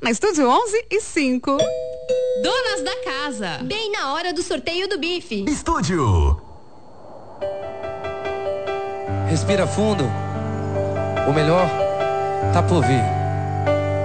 Na Estúdio 11:05. Donas da casa. Bem na hora do sorteio do bife. Estúdio. Respira fundo. O melhor tá por vir.